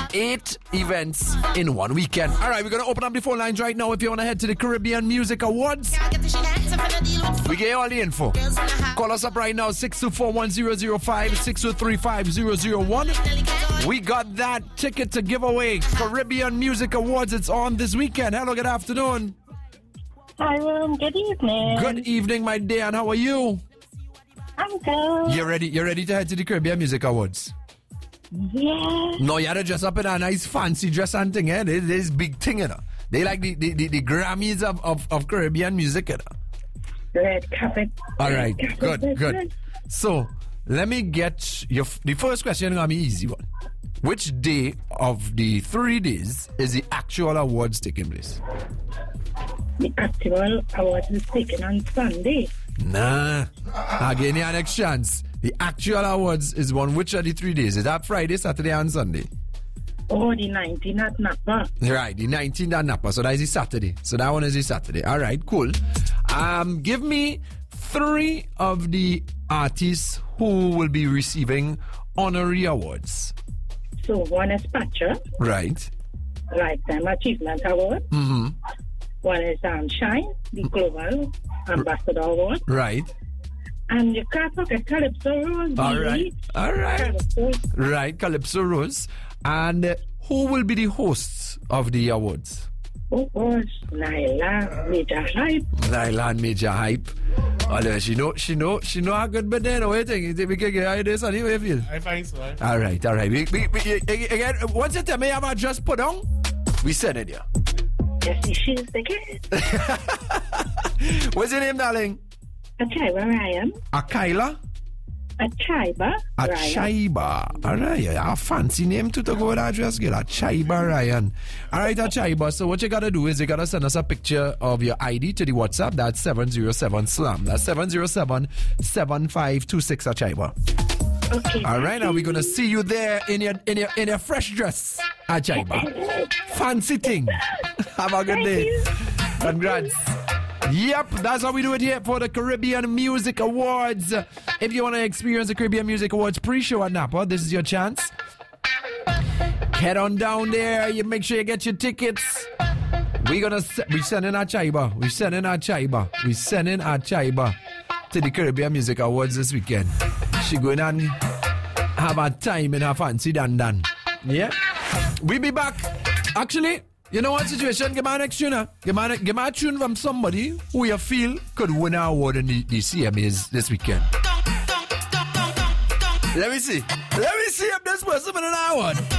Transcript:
8 events in one weekend. All right, we're going to open up the phone lines right now if you want to head to the Caribbean Music Awards. We get all the info. Call us up right now, 624-1005, 623-5001. We got that ticket to give away. Caribbean Music Awards, it's on this weekend. Hello, good afternoon. Hi, good evening. Good evening, my dear, and how are you? I'm good. You're ready to head to the Caribbean Music Awards? Yeah. No, you had to dress up in a nice fancy dress and thing, eh? This big thing, you know. They like the Grammys of Caribbean music, you know. Red carpet. All right, good. So, let me get the first question, gonna be easy one. Which day of the 3 days is the actual awards taking place? The actual awards is taken on Sunday. Nah. I'll give you an next chance. The actual awards is on which of the 3 days? Is that Friday, Saturday, and Sunday? Oh, the 19th at Napa. Right, the 19th at Napa. So that is the Saturday. So that one is the Saturday. All right, cool. Give me 3 of the artists who will be receiving honorary awards. So one is Patcher. Right. Lifetime Achievement Award. Mm-hmm. One is Shine, the Global Ambassador Award. Right. And you can't forget Calypso Rose. All right. Calypso. Right, Calypso Rose. And who will be the hosts of the awards? Oh gosh, Nyla, Major Hype. Nyla and Major Hype. Although she know how good, but then what do you think? We can get ideas on you, feel? I find so. All right. Again, once you tell me how much just put on, we send it here. Yes, she's the kid. What's your name, darling? Achaiba Ryan. Akaila? Achaiba Ryan. Achaiba. All right. A fancy name to go with that dress, girl. Achaiba Ryan. All right, Achaiba. So what you got to do is you got to send us a picture of your ID to the WhatsApp. That's 707-SLAM. That's 707-7526, Achaiba. Okay. All right, now we're going to see you there in your fresh dress, Achaiba. Fancy thing. Have a good day. Congrats. Yep, that's how we do it here for the Caribbean Music Awards. If you want to experience the Caribbean Music Awards pre-show at Napa, this is your chance. Head on down there. You make sure you get your tickets. We sending Achaiba. We sending Achaiba to the Caribbean Music Awards this weekend. She going and have a time in her fancy dan. Yeah. We be back. Actually, you know what situation? Give me an next tune. Give me a tune from somebody who you feel could win an award in the CMAs this weekend. Let me see if this person win an award.